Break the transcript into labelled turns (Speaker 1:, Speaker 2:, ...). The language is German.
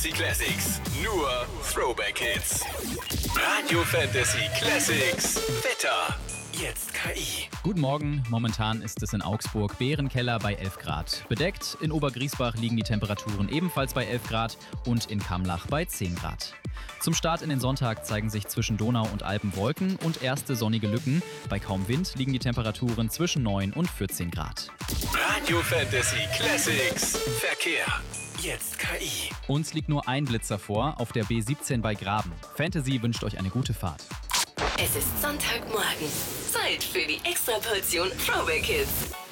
Speaker 1: Fantasy Classics. Nur Throwback Hits. Radio Fantasy Classics. Wetter. Jetzt KI.
Speaker 2: Guten Morgen, momentan ist es in Augsburg Bärenkeller bei 11 Grad. Bedeckt, in Obergriesbach liegen die Temperaturen ebenfalls bei 11 Grad und in Kamlach bei 10 Grad. Zum Start in den Sonntag zeigen sich zwischen Donau und Alpen Wolken und erste sonnige Lücken. Bei kaum Wind liegen die Temperaturen zwischen 9 und 14 Grad.
Speaker 1: Radio Fantasy Classics. Verkehr. Jetzt KI.
Speaker 2: Uns liegt nur ein Blitzer vor, auf der B17 bei Graben. Fantasy wünscht euch eine gute Fahrt.
Speaker 3: Es ist Sonntagmorgen. Zeit für die Extraportion Throwback Hits.